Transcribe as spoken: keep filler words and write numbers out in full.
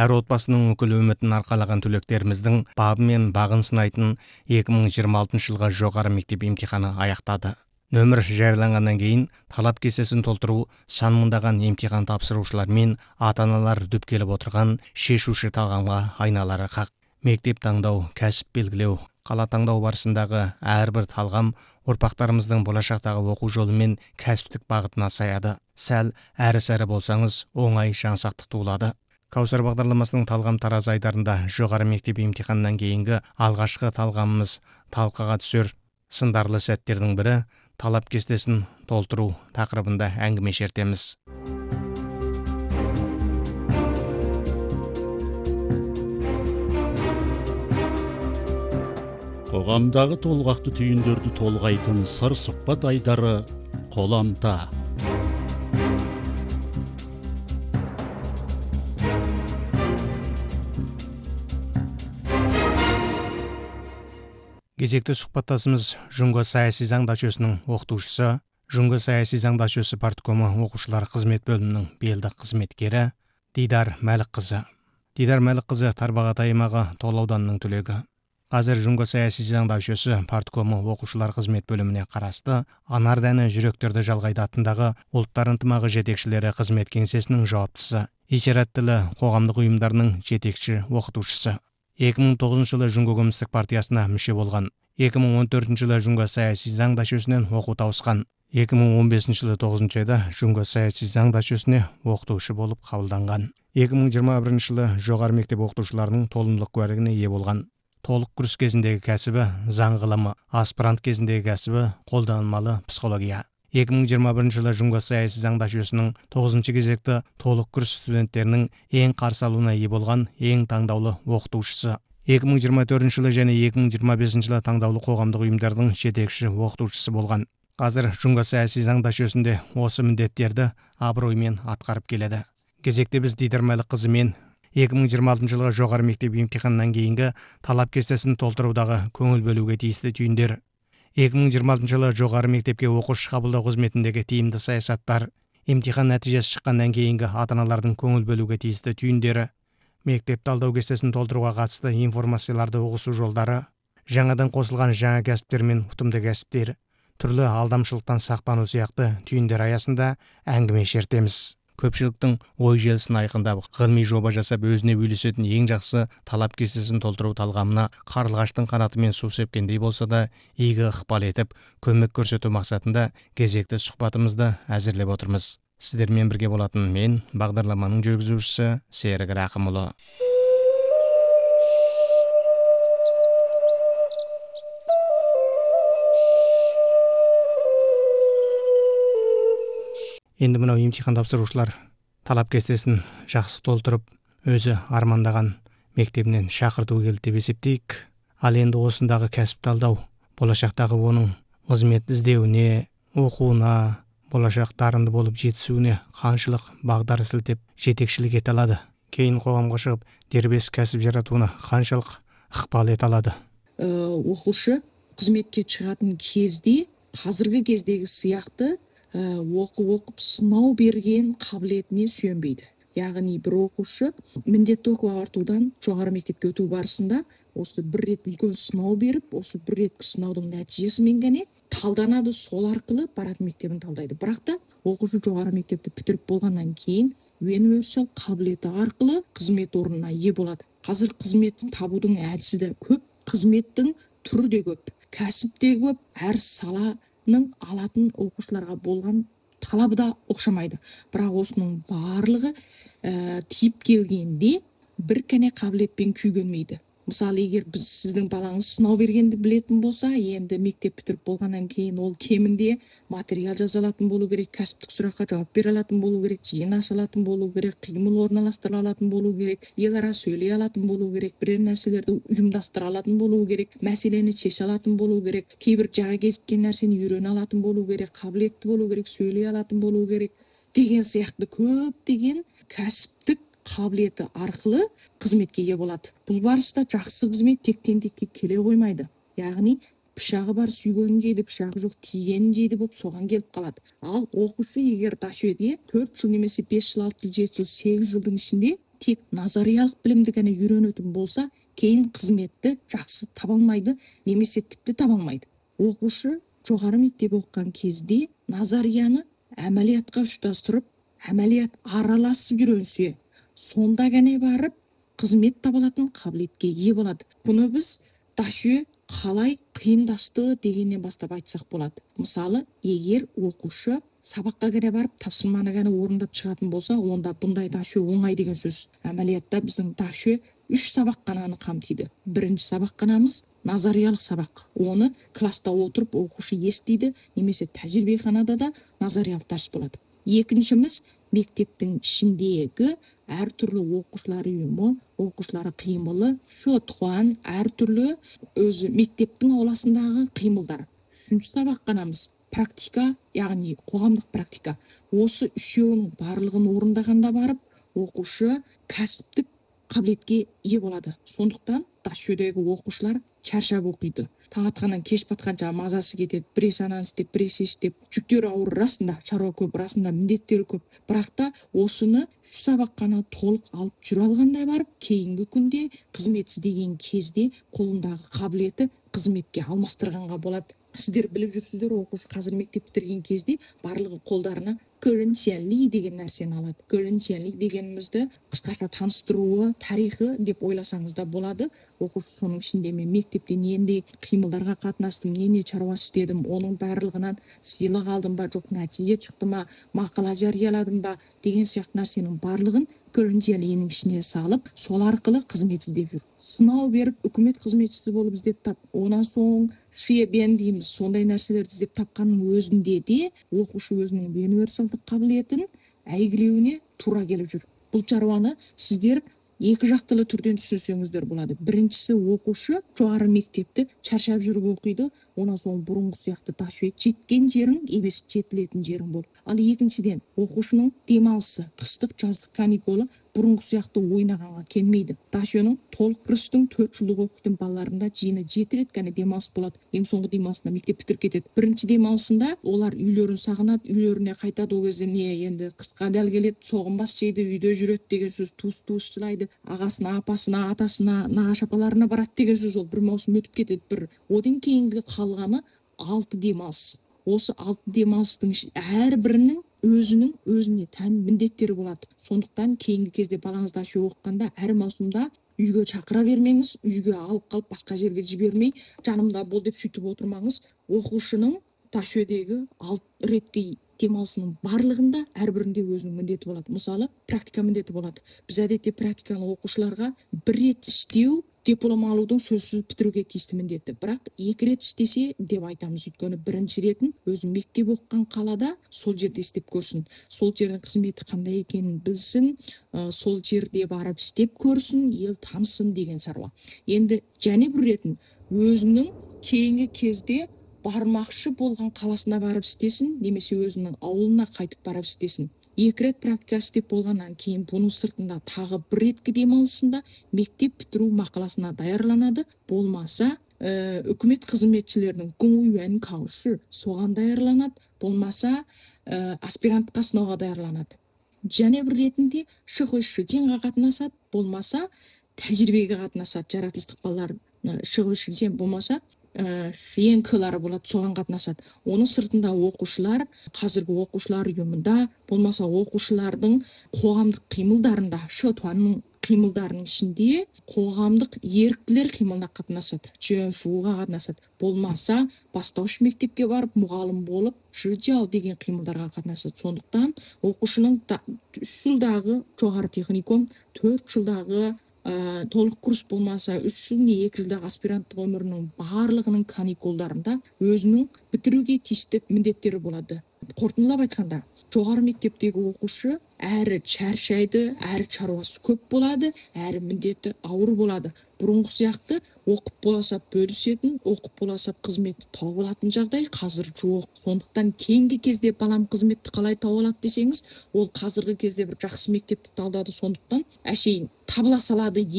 Әр отбасының өкілі үмітін арқалаған түлектеріміздің бабы мен бағын сынайтын екі мың жиырма алтыншы жылға жоғары мектеп емтиханы аяқтады. Нөмір жарияланғаннан кейін талап кестесін толтыру сан мыңдаған емтихан тапсырушылар мен ата-аналар дүп келіп отырған шешуші талғамға айналары хақ. Мектеп таңдау, кәсіп белгілеу, қала таңдау барысындағы әрбір талғам ұрпақтарымыздың болашақтағы оқу жолы мен кәсіптік бағытына саяды. Сәл әрі-сәрі болсаңыз, оңай жаңсақтық туылады. Каусар бағдарламасының талғам тараз айдарында жоғары мектеп емтиханынан кейінгі алғашқы талғамымыз талқыға түсер сындарлы сәттердің бірі талап кестесін толтыру тақырыбында әңгіме шертеміз. Қоғамдағы толғақты түйіндерді толғайтын сыр сұхбат айдары Қоламта. Кезекті сұхбаттасымыз Жұңго саяси заң дачөсінің оқытушысы, Жұңго саяси заң дачөсі парткомы оқушылар қызмет бөлімінің белді қызметкері Дидар Мәлікқызы. Дидар Мәлікқызы Тарбағатай аймағы Толы ауданының түлегі. Қазір Жұңго саяси заң дачөсі парткомы оқушылар қызмет бөліміне қарасты Анар дәні жүректерді жалғайды атындағы ұлттар ынтымағы жетекшілері қызмет кеңсесінің жауаптысы, ишарат тілі қоғамдық ұйымдарының жетекші оқытушысы. екі мың тоғызыншы жылы Жұңго коммунистік партиясына мүше болған. екі мың он төртінші жылы Жұңго саяси заң дачөсінен оқу тауысқан. екі мың он бесінші жылы тоғызыншы айда Жұңго саяси заң дачөсіне оқытушы болып қабылданған. екі мың жиырма бірінші жылы жоғары мектеп оқытушыларының толымдылық куәлігіне ие болған. Толық курс кезіндегі кәсібі заң ғылымы, аспирант кезіндегі кәсібі қолданылмалы психология. екі мың жиырма бірінші жылы Жұңго саяси заң дачөсінің тоғызыншы кезекті толық курс студенттерінің ең қарсы алуына ие болған ең таңдаулы оқытушысы. екі мың жиырма төртінші жылы және екі мың жиырма бесінші жылы таңдаулы қоғамдық ұйымдардың жетекші оқытушысы болған. Қазір Жұңго саяси заң дачөсінде осы міндеттерді абыроймен атқарып келеді. Кезекте біз Дидар Мәлікқызы мен екі мың жиырма алтыншы жылғы жоғары мектеп емтиханынан кейінгі талап кестесін толтырудағы көңіл бөлуге тиісті түйіндер, екі мың жиырма алтыншы жылы жоғары мектепке оқушы қабылдау қызметіндегі тиімді саясаттар, емтихан нәтижесі шыққаннан кейінгі ата-аналардың көңіл бөлуге тиісті түйіндері, мектеп талдау кестесін толтыруға қатысты информацияларды ұғысу жолдары, жаңадан қосылған жаңа кәсіптер мен ұтымды кәсіптер, түрлі алдамшылықтан сақтану сияқты түйіндер аясында әңгіме шертеміз. Көпшіліктің ой желісін айқындап, ғылыми жоба жасап өзіне үйлесетін ең жақсы талап кестесін толтыру талғамына қарлығаштың қанатымен су сепкендей болса да, игі ықпал етіп, көмек көрсету мақсатында кезекті сұхбатымызды әзірлеп отырмыз. Сіздермен бірге болатын мен, бағдарламаның жүргізушісі Серік Рақымұлы. Енді мынау емтихан тапсырушылар талап кестесін жақсы толтырып, өзі армандаған мектебінен шақырту келді деп есептейік. Ал енді осындағы кәсіп талдау, болашақтағы оның қызмет іздеуіне, оқуына, болашақ дарынды болып жетісуіне қаншалық бағдар сілтеп жетекшілік ете алады. Кейін қоғамға шығып, дербес кәсіп жаратуына қаншалық ықпал ете алады. Оқушы қызметке шығатын кезде, қазіргі кездегі сияқты оқып оқып сынау берген қабілетіне сүйенбейді. Яғни бір оқушы міндетті оқу ағартудан жоғары мектепке өту барысында осы бір рет үлкен сынау беріп, осы бір реткі сынаудың нәтижесімен ғана талданады, сол арқылы баратын мектебін талдайды. Бірақ та оқушы жоғары мектепті бітіріп болғаннан кейін универсал қабілеті арқылы қызмет орнына ие болады. Қазір қызмет табудың әдісі де көп, қызметтің түрі де көп, кәсіп те көп, әр сала алатын оқушыларға болған талабы да оқшамайды. Бірақ осының барлығы ә, тиіп келгенде бір кәне қабілетпен күйгенмейді. Мысалы, егер біз сіздің балаңыз сынау бергенді білетін болса, енді мектеп бітіріп болғаннан кейін ол кемінде материал жаза алатын болу керек, кәсіптік сұраққа жауап бере алатын болу керек, жиын аша алатын болу керек, қимыл орналастыра алатын болу керек, ел ара сөйлей алатын болу керек, бірер нәрселерді ұйымдастыра алатын болу керек, мәселені шеше алатын болу керек, кейбір жаңа кезіккен нәрсені үйрене алатын болу керек, қабілетті болу керек, сөйлей алатын болу керек деген сияқты көптеген кәсіптік қабілеті арқылы қызметке ие болады. Бұл барыста жақсы қызмет тектен текке келе қоймайды. Яғни пышағы бар сүйгенін жейді, пышағы жоқ тигенін жейді болып соған келіп қалады. Ал оқушы егер дачөде төрт жыл немесе бес жыл, алты жыл, жеті жыл, сегіз жылдың ішінде тек назариялық білімді ғана үйренетін болса, кейін қызметті жақсы таба алмайды, немесе тіпті таба алмайды. Оқушы жоғары мектеп оқыған кезде назарияны әмәлиятқа ұштастырып, әмәлият араласып үйренсе, сонда ғана барып қызмет таба алатын қабілетке ие болады. Бұны біз дашуе қалай қиындасты дегеннен бастап айтсақ болады. Мысалы, егер оқушы сабаққа ғана барып тапсырманы ғана орындап шығатын болса, онда бұндай дашуе оңай деген сөз. Әмәлиятта біздің дашуе үш сабақ қананы қамтиды. Бірінші сабақ қанамыз назариялық сабақ. Оны класста отырып оқушы естиді, немесе тәжірибеханада да назариялық дәріс болады. Екіншіміз мектептің ішіндегі әртүрлі оқушылар ұйымы, оқушылары қимылы, шотхуан, әртүрлі өзі мектептің ауласындағы қимылдар. Үшінші сабақ қанамыз практика, яғни қоғамдық практика. Осы үшеуінің барлығын орындағанда барып, оқушы кәсіптік қабілетке ие болады. Сондықтан дашуедегі оқушылар шаршап оқиды. Таң атқаннан кеш батқанша мазасы кетеді, біресе ананы істеп, біресе істеп. Жүктері ауыр расында, шаруа көп, расында міндеттері көп. Бірақ та осыны үш сабақ қана толық алып жүре алғандай барып, кейінгі күнде қызмет іздеген кезде қолындағы қабілеті қызметке алмастырғанға болады. Сіздер біліп жүрсіздер, оқушы қазір мектеп бітірген кезде барлығы қолдарына көрінсенли деген нәрсені алады. Көрінсенли дегенімізді қысқаша таныстыруы, тарихы деп ойласаңыз да болады. Оқушы соның ішінде мен мектепте нендей қимылдарға қатынастым, не шаруа істедім, оның барлығынан сыйлық алдым ба, жоқ нәтиже шықты ма, мақала жарияладым ба деген сияқты нәрсенің барлығын көрінсенлиінің ішіне салып, сол арқылы қызмет іздеп жүр. Сынау беріп, үкімет қызметшісі болып іздеп тап, онан соң шиебен дейміз, сондай нәрселерді іздеп тапқанның өзінде де оқушы өзінің универсалдық қабілетін әйгілеуіне тура келіп жүр. Бұл шаруаны сіздер екі жақтылы түрден түсінсеңіздер болады. Біріншісі, оқушы жоғары мектепті шаршап жүріп оқиды, онан соң бұрынғы сияқты дашуе жеткен жерің емес, жетілетін жерің болды. Ал екіншіден, оқушының демалысы, қыстық жаздық каникулы бұрынғы сияқты ойнағанға келмейді. Дашуенің толық кірістің төрт жылдық оқитын балаларында жиыны жеті рет қана демалыс болады. Ең соңғы демалысында мектеп бітіріп кетеді. Бірінші демалысында олар үйлерін сағынады, үйлеріне қайтады. Ол кезде не енді қысқа дәл келеді, соғынбас жейді, үйде жүреді деген сөз, туыс-туыс жылайды. Ағасына, апасына, атасына, нағашы апаларына барады деген сөз. Ол бір маусым өтіп кетеді. Бір одан кейінгі қалғаны алты демалыс. Осы алты демалыстың әрбірінің өзінің өзіне тән міндеттері болады. Сондықтан кейінгі кезде балаңыз дашуе оқығанда әр маусымда үйге шақыра бермеңіз, үйге алып қалып басқа жерге жібермей, жанымда бол деп сөйтіп отырмаңыз. Оқушының дашуедегі алты реткі демалысының барлығында әрбірінде өзінің міндеті болады. Мысалы, практика міндеті болады. Біз әдетте практиканы оқушыларға бір рет істеу диплом алудың сөзсіз бітіруге тиісті міндеті. Бірақ екі рет істесе деп айтамыз. Өйткені бірінші ретін өзі мектеп оқыған қалада сол жерде істеп көрсін. Сол жердің қызметі қандай екенін білсін, сол жерде барып істеп көрсін, ел танысын деген шаруа. Енді және бір ретін өзінің кейінгі кезде бармақшы болған қаласына барып істесін, немесе өзінің ауылына қайтып барып істесін. Екі рет практика істеп болғаннан кейін бұның сыртында тағы бір реткі демалысында мектеп бітіру мақаласына даярланады. Болмаса, ә, үкімет қызметшілерінің гуңуюэн каушы соған даярланады. Болмаса, ә, аспирантқа сынауға даярланады. Және бір ретінде шықой шытенға қатынасады. Болмаса, тәжірибеге қатынасады. Жаратылыстық балалар шықой шытен болмаса, шиенкілары болады, соған қатынасады. Оның сыртында оқушылар, қазіргі оқушылар ұйымында, болмаса оқушылардың қоғамдық қимылдарында, шотуанның қимылдарының ішінде қоғамдық еріктілер қимылына қатынасады, жөнфуға қатынасады. Болмаса, бастауыш мектепке барып, мұғалім болып, жыржау деген қимылдарға қатынасады. Сондықтан оқушының үш жылдағы жоғары техникум, төрт жылдағы Ә, толық курс болмаса, үш жыл не екі жылдағы аспиранттық өмірінің барлығының каникулдарында өзінің бітіруге тиісті міндеттері болады. Қорытындылап айтқанда, жоғары мектептегі оқушы әрі шаршайды, әрі шаруасы көп болады, әрі міндеті ауыр болады. Бұрынғы сияқты оқып боласа бөлісетін, оқып боласа қызметті тауып алатын жағдай қазір жоқ. Сондықтан кейінгі кезде балам қызметті қалай тауып алады десеңіз, ол қазіргі кезде бір жақсы мектепті талдады. Сондықтан әшейін табыла салады.